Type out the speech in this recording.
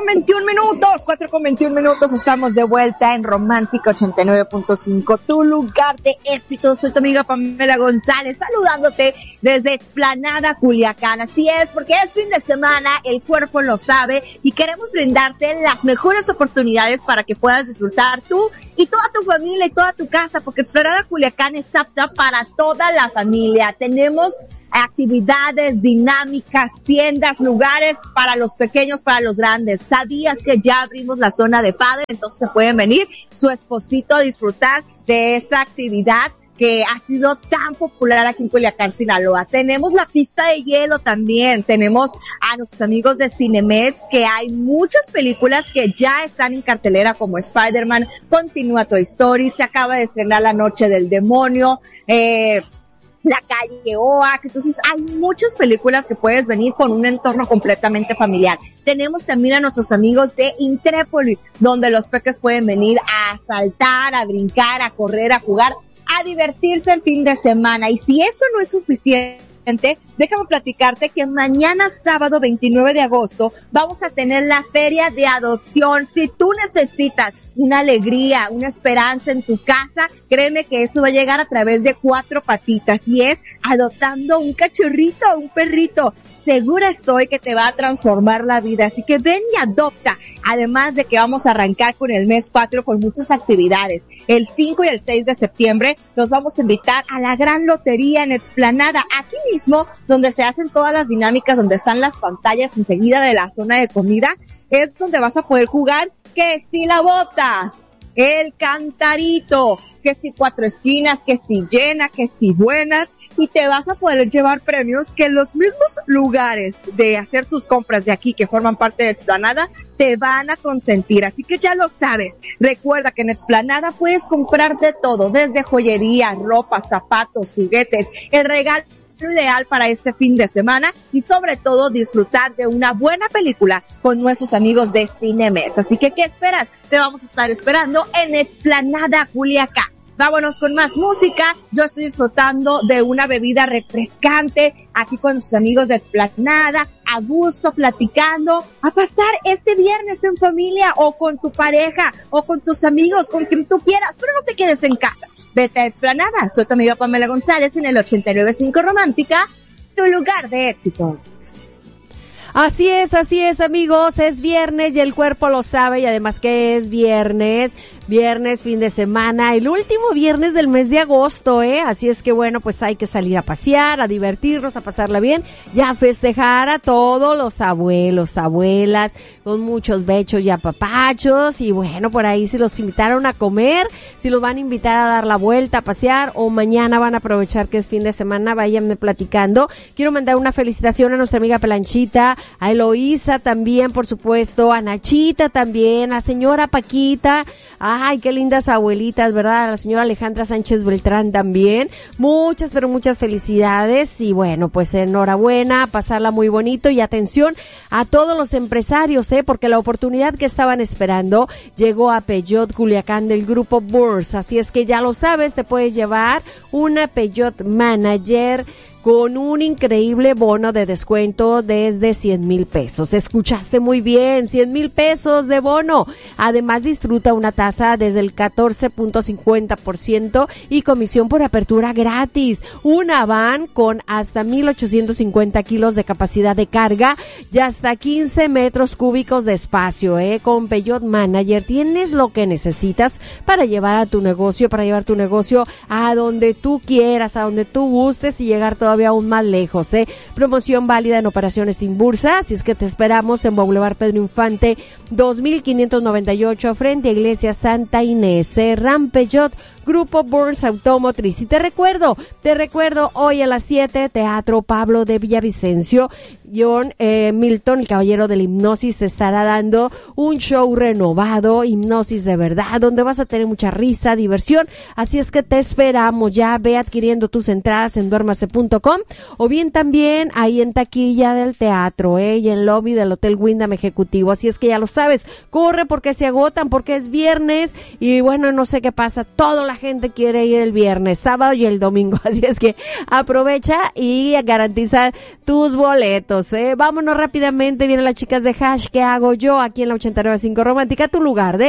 4:21 estamos de vuelta en Romántica 89.5, tu lugar de éxito. Soy tu amiga Pamela González, saludándote desde Explanada, Culiacán. Así es, porque es fin de semana, el cuerpo lo sabe, y queremos brindarte las mejores oportunidades para que puedas disfrutar tú y toda tu familia y toda tu casa, porque Explanada, Culiacán es apta para toda la familia. Tenemos actividades, dinámicas, tiendas, lugares para los pequeños, para los grandes. ¿Sabías que ya abrimos la zona de padre? Entonces se pueden venir su esposito a disfrutar de esta actividad que ha sido tan popular aquí en Culiacán, Sinaloa. Tenemos la pista de hielo también, tenemos a nuestros amigos de Cinemex, que hay muchas películas que ya están en cartelera, como Spider-Man, continúa Toy Story, se acaba de estrenar La Noche del Demonio, La Calle Oak. Entonces hay muchas películas que puedes venir con un entorno completamente familiar. Tenemos también a nuestros amigos de Intrépoli, donde los peques pueden venir a saltar, a brincar, a correr, a jugar, a divertirse el fin de semana. Y si eso no es suficiente, déjame platicarte que mañana sábado 29 de agosto vamos a tener la feria de adopción. Si tú necesitas una alegría, una esperanza en tu casa, créeme que eso va a llegar a través de 4 patitas, y es adoptando un cachorrito, un perrito. Segura estoy que te va a transformar la vida, así que ven y adopta. Además de que vamos a arrancar con el mes 4 con muchas actividades. El 5 y el 6 de septiembre los vamos a invitar a la gran lotería en Explanada, aquí mismo donde se hacen todas las dinámicas, donde están las pantallas enseguida de la zona de comida. Es donde vas a poder jugar que si la bota, el cantarito, que si 4 esquinas, que si llena, que si buenas, y te vas a poder llevar premios que los mismos lugares de hacer tus compras de aquí, que forman parte de Explanada, te van a consentir. Así que ya lo sabes. Recuerda que en Explanada puedes comprar de todo, desde joyería, ropa, zapatos, juguetes, el regalo ideal para este fin de semana, y sobre todo disfrutar de una buena película con nuestros amigos de Cinemex. Así que, ¿qué esperas? Te vamos a estar esperando en Explanada, Culiacán. Vámonos con más música. Yo estoy disfrutando de una bebida refrescante aquí con sus amigos de Explanada, a gusto, platicando, a pasar este viernes en familia, o con tu pareja, o con tus amigos, con quien tú quieras, pero no te quedes en casa. Vete a Explanada. Soy tu amiga Pamela González en el 89.5 Romántica, tu lugar de éxitos. Así es, amigos, es viernes y el cuerpo lo sabe, y además que es viernes, fin de semana, el último viernes del mes de agosto, así es que bueno, pues hay que salir a pasear, a divertirnos, a pasarla bien y a festejar a todos los abuelos, abuelas, con muchos bechos y apapachos. Y bueno, por ahí si los invitaron a comer, si los van a invitar a dar la vuelta, a pasear, o mañana van a aprovechar que es fin de semana, váyanme platicando. Quiero mandar una felicitación a nuestra amiga Pelanchita, a Eloísa también, por supuesto, a Nachita también, a señora Paquita. Ay, qué lindas abuelitas, ¿verdad? A la señora Alejandra Sánchez Beltrán también. Muchas, pero muchas felicidades. Y bueno, pues enhorabuena, pasarla muy bonito. Y atención a todos los empresarios, porque la oportunidad que estaban esperando llegó a Peugeot Culiacán del grupo Burns. Así es que ya lo sabes, te puedes llevar una Peugeot Manager con un increíble bono de descuento desde 100,000 pesos. Escuchaste muy bien, 100,000 pesos de bono. Además, disfruta una tasa desde el 14.50% y comisión por apertura gratis. Una van con hasta 1,850 kilos de capacidad de carga y hasta 15 metros cúbicos de espacio. Con Peugeot Manager tienes lo que necesitas para llevar a tu negocio, a donde tú quieras, a donde tú gustes, y llegar todavía aún más lejos. Promoción válida en operaciones sin bursa, así es que te esperamos en Boulevard Pedro Infante 2598 frente a Iglesia Santa Inés. Ram Peugeot, Grupo Burns Automotriz. Y te recuerdo, hoy a las 7, Teatro Pablo de Villavicencio, John Milton, el caballero de la hipnosis, estará dando un show renovado, hipnosis de verdad, donde vas a tener mucha risa, diversión. Así es que te esperamos. Ya ve adquiriendo tus entradas en duermase.com, o bien también ahí en taquilla del teatro, y en lobby del Hotel Wyndham Ejecutivo. Así es que ya lo sabes, corre porque se agotan, porque es viernes, y bueno, no sé qué pasa, todo la gente quiere ir el viernes, sábado y el domingo. Así es que aprovecha y garantiza tus boletos, ¿eh? Vámonos rápidamente. Vienen las chicas de Hash. ¿Qué hago yo? Aquí en la 89.5 Romántica, tu lugar de